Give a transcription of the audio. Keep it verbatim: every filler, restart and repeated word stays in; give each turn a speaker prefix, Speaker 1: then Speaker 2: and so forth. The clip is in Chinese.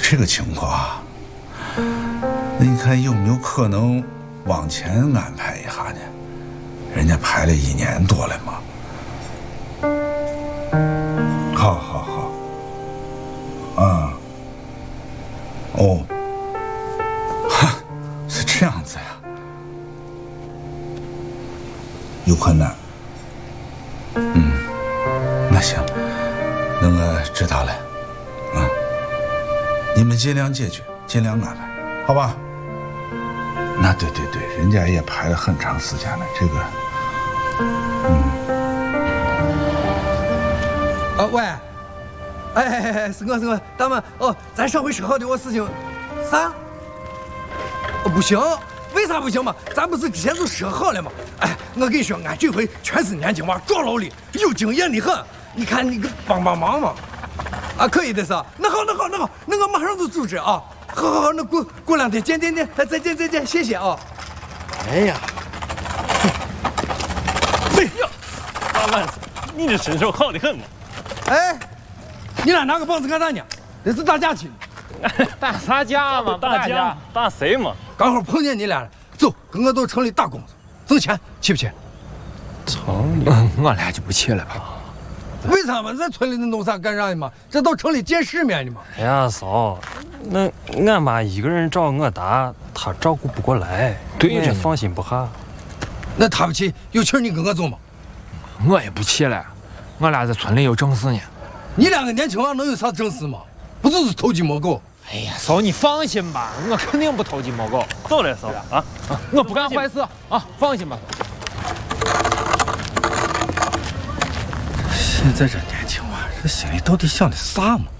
Speaker 1: 这个情况，那你看有没有可能往前安排一下呢？人家排了一年多了嘛。好好好，啊，哦，哈，是这样子呀，有困难。嗯，那行，那我知道了，啊，你们尽量解决，尽量安排，好吧？那对对对，人家也排了很长时间了，这个，嗯。
Speaker 2: 啊喂，哎哎哎，是我是我，咱们哦，咱上回说好的我事情，啥？哦不行，为啥不行嘛？咱不是之前就说好了吗？哎，我跟你说，俺这回全是年轻娃，壮劳力，有经验的很。你看你个帮帮忙嘛！啊，可以的是。那好那好那好，那我马上就组织啊！好好好，那过过两天见见见，再见再见，谢谢啊！哎呀，
Speaker 3: 哎呀，大万岁，你这身手好得很嘛！
Speaker 2: 哎，你俩拿个棒子干啥呢？这是打架去。
Speaker 4: 打啥架嘛？
Speaker 3: 打架？打谁嘛？
Speaker 2: 刚好碰见你俩了，走，跟我到城里打工子，挣钱，去不去？
Speaker 4: 城里，我俩就不去了吧。
Speaker 2: 为啥嘛？在村里能弄啥干啥的嘛？这到城里见世面的嘛。
Speaker 3: 哎呀，嫂，那俺妈一个人找我打，她照顾不过来，
Speaker 4: 对呀，
Speaker 3: 放心不下。
Speaker 2: 那他不去，有气你跟我走嘛。
Speaker 4: 我也不去了，我俩在村里有正事呢。
Speaker 2: 你两个年轻娃能有啥正事吗？不就是偷鸡摸狗？
Speaker 4: 哎呀，嫂，你放心吧，我肯定不偷鸡摸狗。
Speaker 3: 走了，嫂啊
Speaker 4: 啊，我不干坏事啊，放心吧。
Speaker 2: 现在这年轻娃，这心里到底想的啥嘛？